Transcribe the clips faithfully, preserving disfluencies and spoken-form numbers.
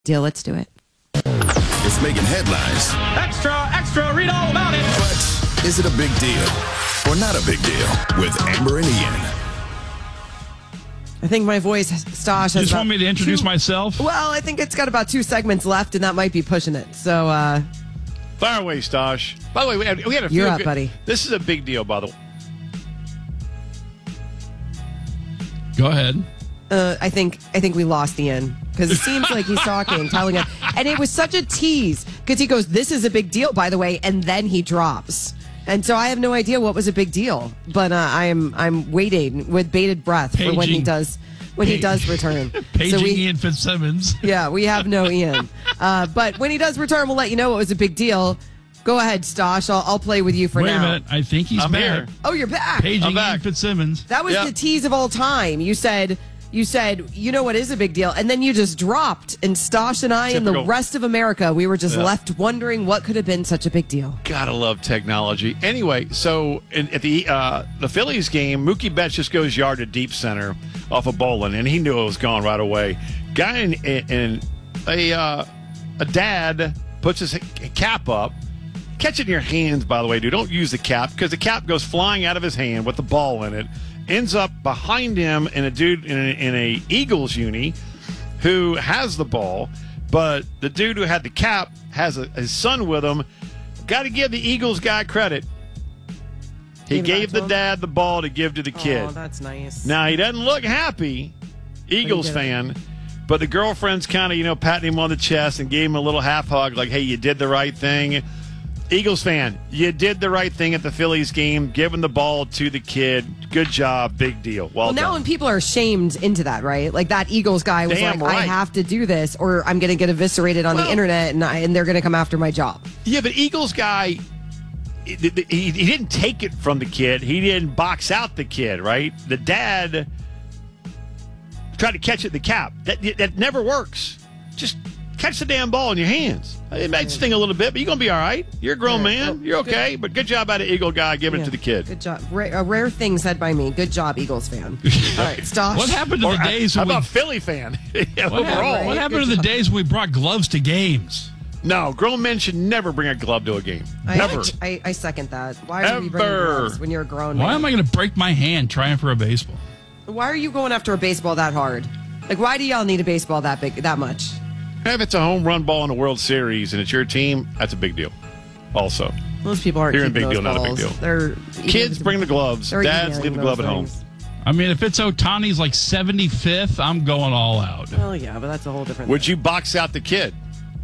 Deal, let's do it. It's making headlines. Extra, extra, read all about it. But is it a big deal or not a big deal with Amber and Ian? I think my voice, Stosh, has You just about want me to introduce two, myself? Well, I think it's got about two segments left, and that might be pushing it. So, uh, fire away, Stosh. By the way, we had, we had a few. You're up, good- buddy. This is a big deal, by the way. Go ahead. uh, I think I think we lost Ian because it seems like he's talking, telling us, and it was such a tease because he goes, "This is a big deal, by the way," and then he drops. And so I have no idea what was a big deal, but uh, I'm I'm waiting with bated breath for when he Paging. does when he does return. Paging so we, Ian Fitzsimmons. Yeah, we have no Ian, uh, but when he does return, we'll let you know it was a big deal. Go ahead, Stosh. I'll, I'll play with you for Wait now. a minute. I think he's I'm back. here. Oh, you're back. Paging I'm back. Ian Fitzsimmons. That was Yeah. the tease of all time. You said, you said, you know what is a big deal, and then you just dropped. And Stosh and I and the Typical. rest of America, we were just Yeah. left wondering what could have been such a big deal. Gotta love technology. Anyway, so in, at the uh, the Phillies game, Mookie Betts just goes yard to deep center off of Bolin, and he knew it was gone right away. Guy in, in a uh, a dad puts his cap up. Catch it in your hands, by the way, dude. Don't use the cap because the cap goes flying out of his hand with the ball in it. Ends up behind him in a dude in a, in a Eagles uni who has the ball, but the dude who had the cap has a, his son with him. Got to give the Eagles guy credit. He Give it back gave to the him? dad the ball to give to the kid. Oh, that's nice. Now, he doesn't look happy, Eagles did. fan, but the girlfriend's kind of, you know, patting him on the chest and gave him a little half hug, like, hey, you did the right thing. Eagles fan, you did the right thing at the Phillies game, giving the ball to the kid. Good job, big deal. Well, Well, now done. when people are shamed into that, right? Like that Eagles guy was Damn like, I right. have to do this or I'm going to get eviscerated on Well- the internet and, I, and they're going to come after my job. Yeah, but Eagles guy, he, he, he didn't take it from the kid. He didn't box out the kid, right? The dad tried to catch it in the cap. That, that never works. Just catch the damn ball in your hands. It might sting a little bit, but you're going to be all right. You're a grown Yeah, man. well, You're okay. But good job out of Eagle guy giving it Yeah. to the kid. Good job. Ra- a rare thing said by me. Good job, Eagles fan. All right, Stosh. What happened to Or, the days how when we, about Philly fan? Yeah, what, overall. happened, what happened Good to the job. days when we brought gloves to games? No, grown men should never bring a glove to a game. I, Never. I, I second that. Why are you bringing Ever. gloves when you're a grown Why man? am I going to break my hand trying for a baseball? Why are you going after a baseball that hard? Like, why do y'all need a baseball that big, that much? If it's a home run ball in the World Series and it's your team, that's a big deal. Also, Most people aren't Here in keeping big those deal, not a big balls. deal. They're kids bring the gloves. they're Dads emailing leave the glove those at home. things. I mean, if it's Otani's like seventy-fifth, I'm going all out. Well, yeah, but that's a whole different. Would thing. you box out the kid?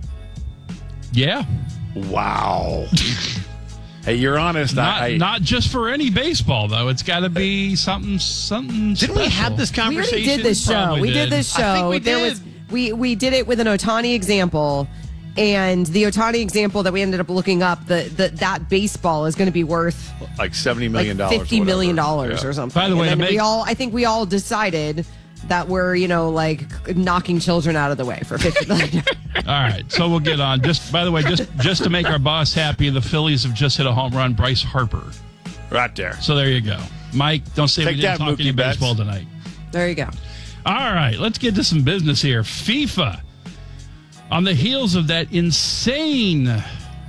Yeah. Wow. Hey, you're honest. Not, I, I, not just for any baseball, though. It's got to be something something didn't we special. have this We conversation? already did this show. Probably We did did. this show. I think we there did. was we we did it with an Otani example, and the Otani example that we ended up looking up, the, the that baseball is going to be worth Like seventy like million dollars. fifty million dollars Yeah. or something. By the way, and to then we make- all I think we all decided that we're you know like knocking children out of the way for fifty million. All right, so we'll get on. Just by the way, just just to make our boss happy, the Phillies have just hit a home run. Bryce Harper. Right there. So there you go, Mike. Don't say Take we didn't that, talk any Mookie Betts. baseball tonight. There you go. All right, let's get to some business here. FIFA, on the heels of that insane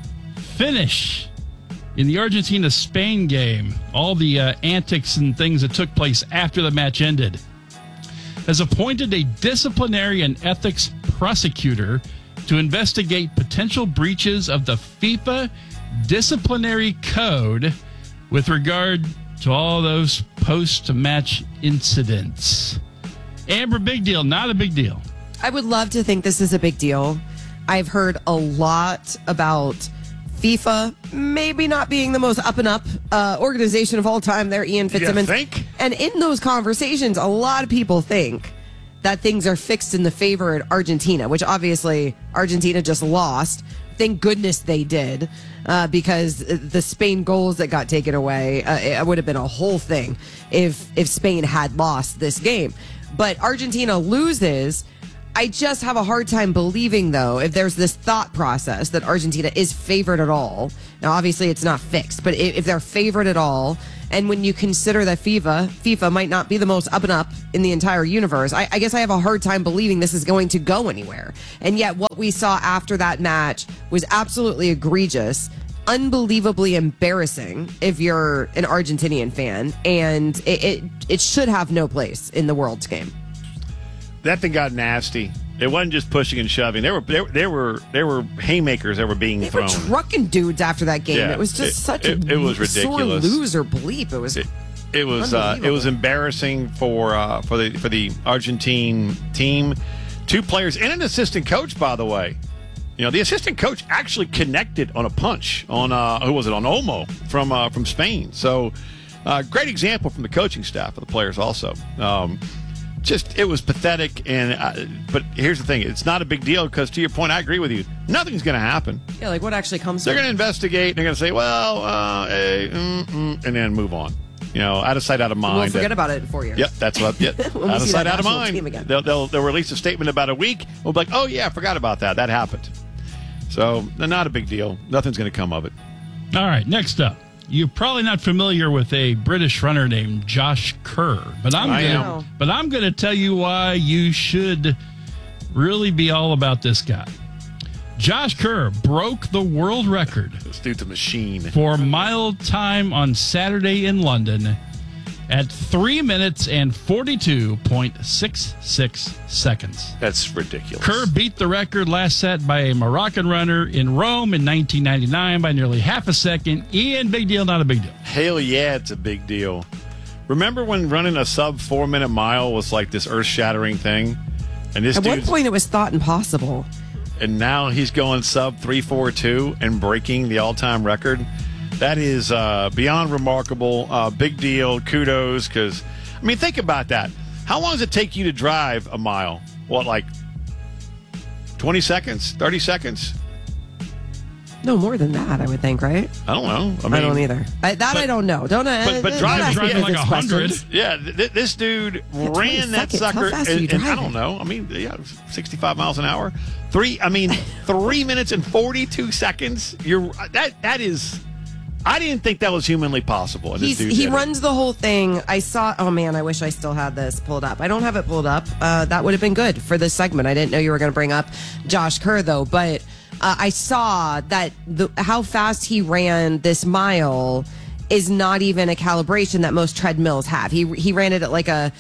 finish in the Argentina-Spain game, all the uh, antics and things that took place after the match ended, has appointed a disciplinary and ethics prosecutor to investigate potential breaches of the FIFA disciplinary code with regard to all those post-match incidents. Amber, big deal, not a big deal. I would love to think this is a big deal. I've heard a lot about FIFA maybe not being the most up and up uh, organization of all time there, Ian Fitzsimmons. think? And in those conversations, a lot of people think that things are fixed in the favor of Argentina, which obviously Argentina just lost. Thank goodness they did, uh, because the Spain goals that got taken away, uh, it would have been a whole thing if if Spain had lost this game. But Argentina loses. I just have a hard time believing, though, if there's this thought process that Argentina is favored at all. Now, obviously, it's not fixed, but if, if they're favored at all And when you consider that FIFA, FIFA might not be the most up and up in the entire universe, I, I guess I have a hard time believing this is going to go anywhere. And yet what we saw after that match was absolutely egregious, unbelievably embarrassing if you're an Argentinian fan, and it, it, it should have no place in the World's game. That thing got nasty. It wasn't just pushing and shoving. There were there, there were there were haymakers that were being They thrown. were trucking dudes after that game. Yeah, it was just it, such it, a it was sore ridiculous. loser bleep. It was It, it was uh, it was embarrassing for uh, for the for the Argentine team. Two players and an assistant coach, by the way. You know, the assistant coach actually connected on a punch on uh, who was it on Olmo from uh, from Spain. So, uh, great example from the coaching staff of the players also. Um, Just, it was pathetic, and uh, but here's the thing. It's not a big deal because, to your point, I agree with you. Nothing's going to happen. Yeah, like what actually comes They're from going to investigate, and they're going to say, well, uh, eh, mm, mm, and then move on. You know, out of sight, out of mind. We'll forget about it in four years. Yep, that's what, yep. When we out of see sight, that out of national team mind. again. They'll, they'll, they'll release a statement about a week. We'll be like, oh, yeah, I forgot about that. That happened. So, not a big deal. Nothing's going to come of it. All right, next up. You're probably not familiar with a British runner named Josh Kerr, but I'm I gonna, am. but I'm going to tell you why you should really be all about this guy. Josh Kerr broke the world record This dude's a machine. for mile time on Saturday in London at three minutes and forty-two point six six seconds. That's ridiculous. Kerr beat the record last set by a Moroccan runner in Rome in nineteen ninety-nine by nearly half a second. Ian, big deal, not a big deal. Hell yeah, it's a big deal. Remember when running a sub four minute mile was like this earth shattering thing? And this At one dude's, point, it was thought impossible. and now he's going sub three four two and breaking the all time record. That is uh, beyond remarkable. Uh, big deal. Kudos. Because, I mean, think about that. How long does it take you to drive a mile? What, like twenty seconds? thirty seconds? No, more than that, I would think, right? I don't know. I, mean, I don't either. I, that but- I don't know. Don't uh, but- but don't driving- ask me driving like physics a hundred. questions. Yeah, th- this dude twenty ran that seconds. How sucker. fast are and- you and I driving? don't know. I mean, yeah, sixty-five miles an hour. Three. I mean, three minutes and forty-two seconds. You're that. That is. I didn't think that was humanly possible. And this He's, dude he did it. runs the whole thing. I saw. Oh man, I wish I still had this pulled up. I don't have it pulled up. Uh, that would have been good for this segment. I didn't know you were going to bring up Josh Kerr though, but uh, I saw that the how fast he ran this mile is not even a calibration that most treadmills have. He he ran it at like a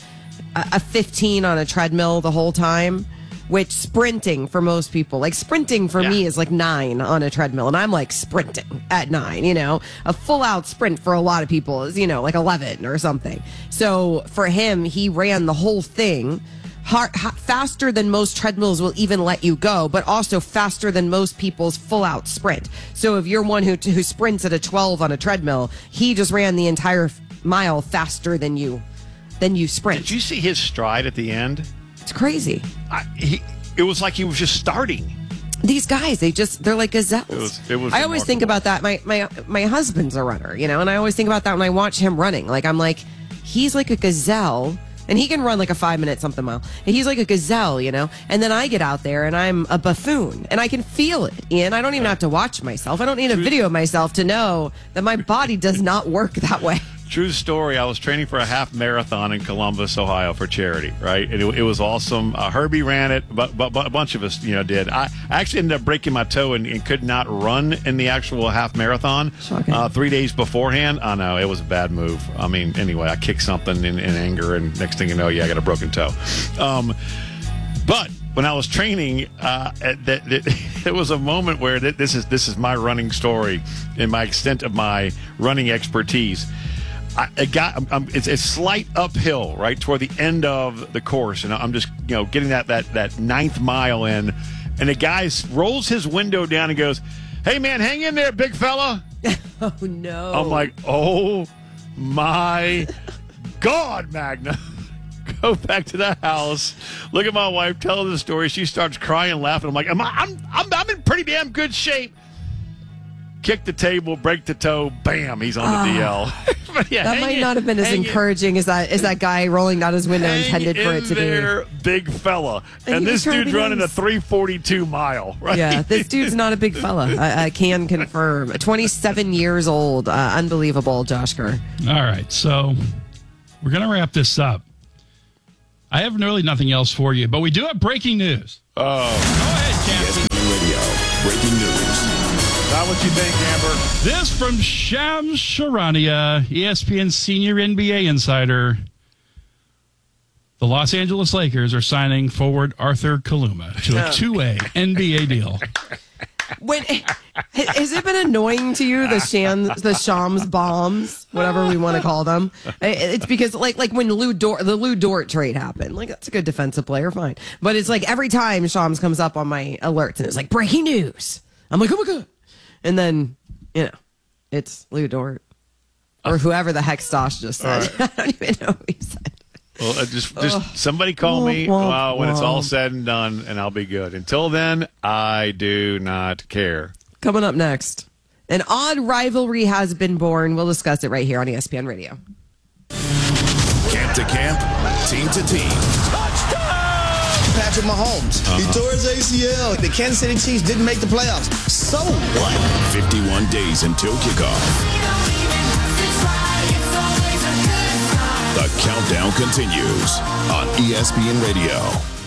a fifteen on a treadmill the whole time. Which sprinting for most people, like sprinting for Yeah. me is like nine on a treadmill, and I'm like sprinting at nine, you know, a full out sprint for a lot of people is, you know, like eleven or something. So for him, he ran the whole thing hard, faster than most treadmills will even let you go, but also faster than most people's full out sprint. So if you're one who, who sprints at a twelve on a treadmill, he just ran the entire mile faster than you, than you sprint. Did you see his stride at the end? It's crazy. I, he, it was like he was just starting. These guys, they just, they're like gazelles. It was- it was I always think remarkable. about that. My, my, my husband's a runner, you know, and I always think about that when I watch him running. Like, I'm like, he's like a gazelle, and he can run like a five minute something mile. And he's like a gazelle, you know, and then I get out there and I'm a buffoon and I can feel it. Ian, I don't even have to watch myself. I don't need a video of myself to know that my body does not work that way. True story. I was training for a half marathon in Columbus, Ohio, for charity. Right, and it, it was awesome. Uh, Herbie ran it, but, but, but a bunch of us, you know, did. I, I actually ended up breaking my toe and, and could not run in the actual half marathon. Shocking. Uh, three days beforehand. I know it was a bad move. I mean, anyway, I kicked something in, in anger, and next thing you know, yeah, I got a broken toe. Um, but when I was training, uh, that, that, there was a moment where th- this is this is my running story and my extent of my running expertise. I, I got I'm, I'm, it's a slight uphill right toward the end of the course, and I'm just you know getting that that that ninth mile in, and the guy rolls his window down and goes, "Hey man, hang in there, big fella." Oh, no. I'm like, "Oh my God, Magna." Go back to the house. Look at my wife. Tell her the story. She starts crying, laughing. I'm like, Am I, I'm, I'm, I'm in pretty damn good shape. kick the table, break the toe, bam, he's on the D L. But yeah, That might it, not have been as encouraging it. as that as that guy rolling down his window intended for it to there, be. Big fella. And And, he was this trying to dude's be running nice. a three forty-two mile, right? Yeah, this dude's not a big fella. I, I can confirm. twenty-seven years old. Uh, unbelievable, Josh Kerr. All right, so we're going to wrap this up. I have really nothing else for you, but we do have breaking news. Oh. Go ahead, E S P N Radio, breaking news. Not what you think, Amber. This from Shams Charania, E S P N senior N B A insider. The Los Angeles Lakers are signing forward Arthur Kaluma to a two-way N B A deal. When has it been annoying to you the Shams the Shams bombs, whatever we want to call them? It's because like like when Lou Dort the Lou Dort trade happened, like that's a good defensive player, fine. But it's like every time Shams comes up on my alerts and it's like breaking news, I'm like, oh my god, and then you know it's Lou Dort or whoever the heck Stosh just said. Right. I don't even know who he said. Well, uh, just just somebody call me uh, when it's all said and done, and I'll be good. Until then, I do not care. Coming up next, an odd rivalry has been born. We'll discuss it right here on E S P N Radio. Camp to camp, team to team. Patrick Mahomes. Uh-huh. He tore his A C L. The Kansas City Chiefs didn't make the playoffs. So what? fifty-one days until kickoff. The countdown continues on E S P N Radio.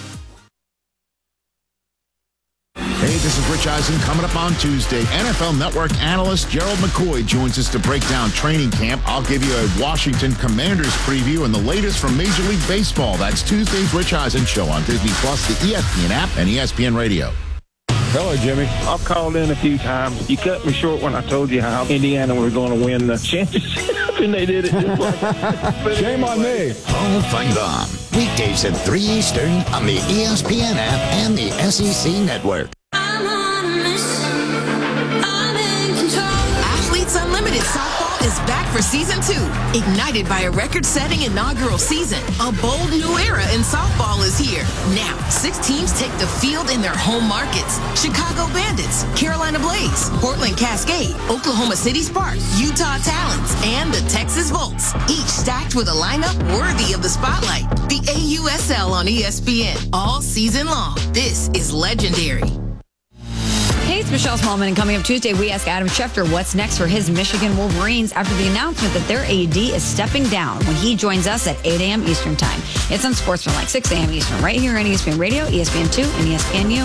Hey, this is Rich Eisen. Coming up on Tuesday, N F L Network analyst Gerald McCoy joins us to break down training camp. I'll give you a Washington Commanders preview and the latest from Major League Baseball. That's Tuesday's Rich Eisen Show on Disney Plus, the E S P N app, and E S P N Radio. Hello, Jimmy. I've called in a few times. You cut me short when I told you how Indiana were going to win the championship, and they did it just like Shame on me. Hall of Fame Bomb. Weekdays at three Eastern on the E S P N app and the S E C Network. I'm on a mission. I'm in control. Athletes Unlimited Softball is back for season two. Ignited by a record-setting inaugural season, a bold new era in softball is here. Now, six teams take the field in their home markets. Chicago Bandits, Carolina Blaze, Portland Cascade, Oklahoma City Sparks, Utah Talons, and the Texas Volts. Each stacked with a lineup worthy of the spotlight. The A U S L on E S P N all season long. This is legendary. Hey, it's Michelle Smallman, and coming up Tuesday, we ask Adam Schefter what's next for his Michigan Wolverines after the announcement that their A D is stepping down when he joins us at eight a.m. Eastern Time. It's on Sportsman like six a.m. Eastern, right here on E S P N Radio, E S P N two, and E S P N U.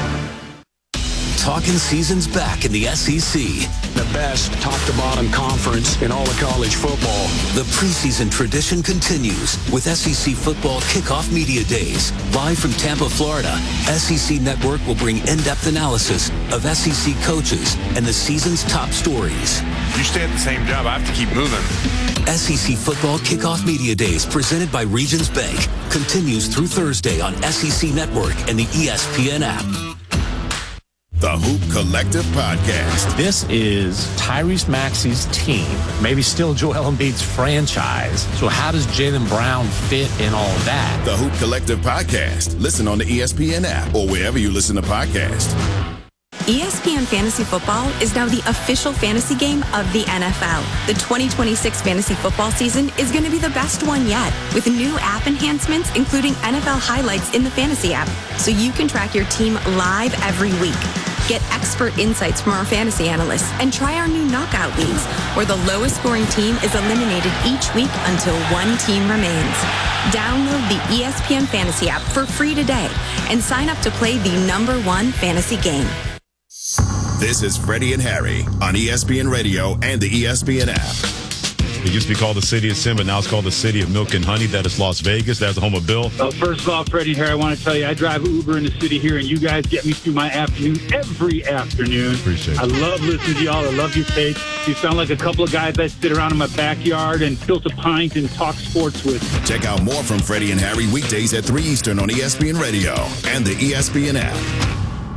Talking seasons back in the S E C. The best top-to-bottom conference in all of college football. The preseason tradition continues with S E C Football Kickoff Media Days. Live from Tampa, Florida, S E C Network will bring in-depth analysis of S E C coaches and the season's top stories. You stay at the same job, I have to keep moving. S E C Football Kickoff Media Days, presented by Regions Bank, continues through Thursday on S E C Network and the E S P N app. The Hoop Collective Podcast. This is Tyrese Maxey's team, maybe still Joel Embiid's franchise. So how does Jaylen Brown fit in all of that? The Hoop Collective Podcast. Listen on the E S P N app or wherever you listen to podcasts. E S P N Fantasy Football is now the official fantasy game of the N F L. The twenty twenty-six fantasy football season is going to be the best one yet, with new app enhancements, including N F L highlights in the fantasy app, so you can track your team live every week. Get expert insights from our fantasy analysts and try our new knockout leagues, where the lowest scoring team is eliminated each week until one team remains. Download the E S P N Fantasy app for free today and sign up to play the number one fantasy game. This is Freddie and Harry on E S P N Radio and the E S P N app. It used to be called the City of Sin, but now it's called the City of Milk and Honey. That is Las Vegas. That's the home of Bill. Well, first of all, Freddie here, I want to tell you, I drive Uber in the city here, and you guys get me through my afternoon every afternoon. Appreciate it. I love listening to y'all. I love your take. You sound like a couple of guys that sit around in my backyard and tilt a pint and talk sports with. Check out more from Freddie and Harry weekdays at three Eastern on E S P N Radio and the E S P N app.